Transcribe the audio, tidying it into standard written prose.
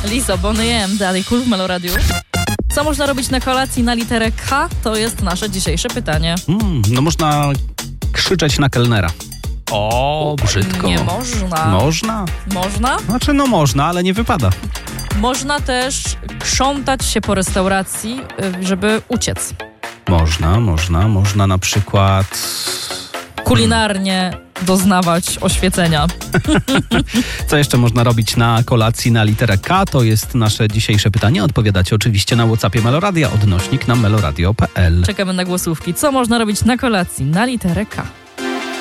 Liso, Bonnie M, dalej Cool w Meloradiu. Co można robić na kolacji na literę K? To jest nasze dzisiejsze pytanie. No można krzyczeć na kelnera. O, brzydko. Nie można. Można? Można? Znaczy, no można, ale nie wypada. Można też krzątać się po restauracji, żeby uciec. Można na przykład... Kulinarnie doznawać oświecenia. Co jeszcze można robić na kolacji na literę K? To jest nasze dzisiejsze pytanie. Odpowiadacie oczywiście na WhatsAppie Meloradia, @meloradio.pl. Czekamy na głosówki. Co można robić na kolacji na literę K?